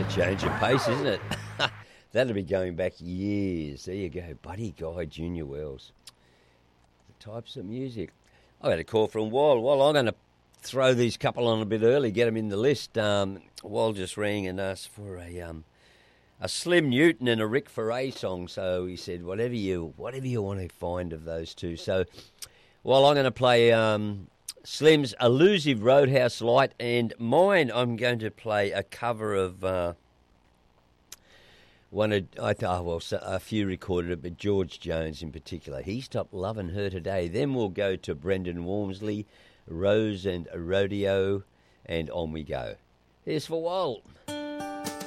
a change of pace, isn't it? That'll be going back years. There you go, Buddy Guy, Junior Wells. The types of music. I had a call from Wal. Well, I'm going to throw these couple on a bit early, get them in the list. Wal just rang and asked for a Slim Newton and a Rick Ferray song. So he said, whatever you want to find of those two. So, well, I'm going to play Slim's Elusive Roadhouse Light, and mine, I'm going to play a cover of a few recorded it, but George Jones in particular. He Stopped Loving Her Today. Then we'll go to Brendan Walmsley, Rose and Rodeo, and on we go. Here's for Wal.